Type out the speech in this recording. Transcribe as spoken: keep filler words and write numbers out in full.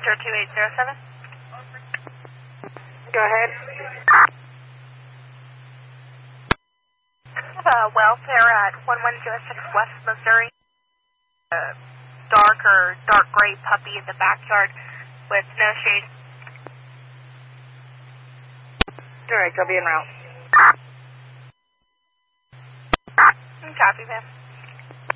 Metro two eight zero seven. Go ahead. Uh, welfare at one one zero six West Missouri. Uh, dark or dark gray puppy in the backyard with no shade. Direct, I'll be en route. Copy, ma'am.